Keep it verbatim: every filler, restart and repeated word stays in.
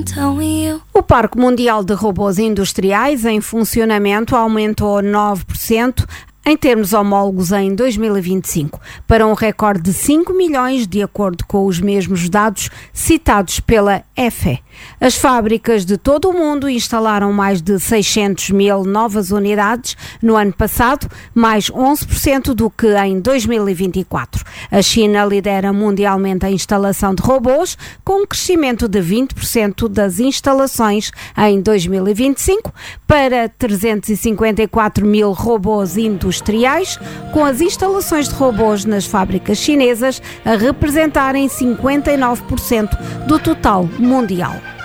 O Parque Mundial de Robôs Industriais em funcionamento aumentou nove por cento em termos homólogos em dois mil e vinte e cinco, para um recorde de cinco milhões, de acordo com os mesmos dados citados pela F E. As fábricas de todo o mundo instalaram mais de seiscentos mil novas unidades no ano passado, mais onze por cento do que em dois mil e vinte e quatro. A China lidera mundialmente a instalação de robôs, com um crescimento de vinte por cento das instalações em dois mil e vinte e cinco para trezentos e cinquenta e quatro mil robôs industriais, com as instalações de robôs nas fábricas chinesas a representarem cinquenta e nove por cento do total mundial.